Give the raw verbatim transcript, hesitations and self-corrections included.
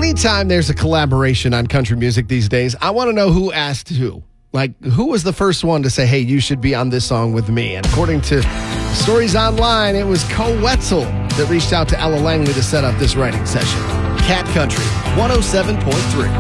Anytime there's a collaboration on country music these days, I want to know who asked who. Like, who was the first one to say, hey, you should be on this song with me? And according to stories online, it was Cole Wetzel that reached out to Ella Langley to set up this writing session. Cat Country one oh seven point three.